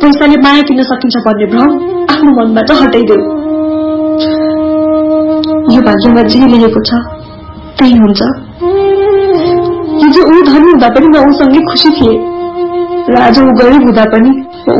पैसाले माया किन्न सकिन्छ भन्ने भ्रम आफ्नो मनबाट हटाइदेऊ। यो भाग्यमा जे लेखेको छ त्यही हुन्छ। हिजो ऊ धनी हुँदा पनि म उसँगै खुसी थिए र आज ऊ गरिब हुँदा पनि म